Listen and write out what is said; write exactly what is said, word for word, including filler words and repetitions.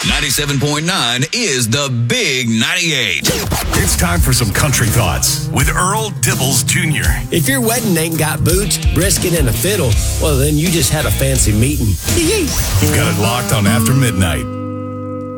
ninety-seven point nine is the Big ninety-eight. It's time for some country thoughts with Earl Dibbles Junior If your wedding ain't got boots, brisket, and a fiddle, well, then you just had a fancy meeting. You've got it locked on After Midnight.